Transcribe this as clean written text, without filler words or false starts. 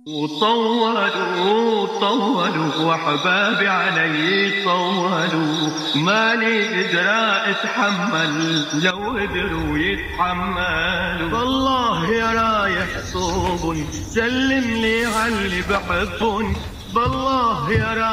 وطولوا واحبابي علي طولوا، مالي قدرة اتحمل لو قدروا يتحملوا. بالله يا رايح صوبن سلم لي عاللي بحبن، بالله يا رايح